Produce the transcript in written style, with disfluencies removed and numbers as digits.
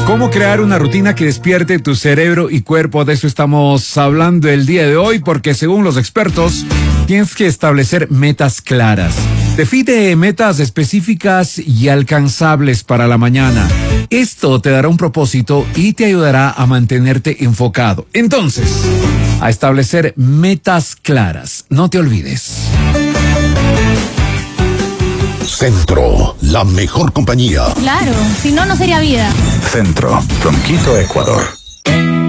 ¿Cómo crear una rutina que despierte tu cerebro y cuerpo? De eso estamos hablando el día de hoy, porque según los expertos, tienes que establecer metas claras. Define metas específicas y alcanzables para la mañana. Esto te dará un propósito y te ayudará a mantenerte enfocado. Entonces, a establecer metas claras. No te olvides. Centro, la mejor compañía. Claro, si no, no sería vida. Centro, from Quito, Ecuador.